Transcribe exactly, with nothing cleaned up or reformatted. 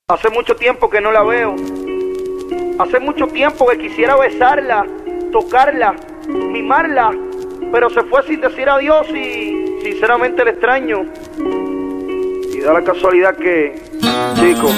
Hace mucho tiempo que no la veo. Hace mucho tiempo que quisiera besarla, tocarla, mimarla, pero se fue sin decir adiós y sinceramente la extraño. Y da la casualidad que, chico,